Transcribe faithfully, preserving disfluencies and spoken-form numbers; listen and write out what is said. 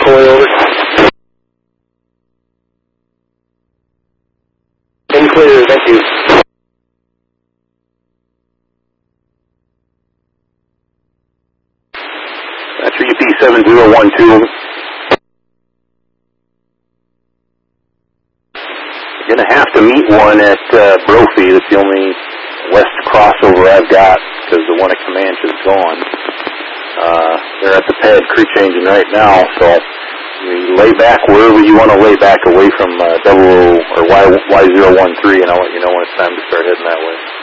McCoy, over. In clear, thank you. That's U P seven zero one two. You're going to have to meet one at uh, Brophy. That's the only west crossover I've got because the one at Comanche is gone. Uh, they're at the pad crew changing right now, so you lay back wherever you want to lay back away from uh, double or Y, Y zero one three, and I'll let you know when it's time to start heading that way.